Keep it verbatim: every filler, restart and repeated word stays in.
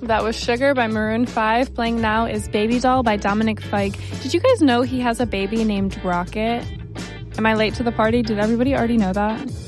That was Sugar by Maroon five. Playing now is Baby Doll by Dominic Fike. Did you guys know he has a baby named Rocket? Am I late to the party? Did everybody already know that?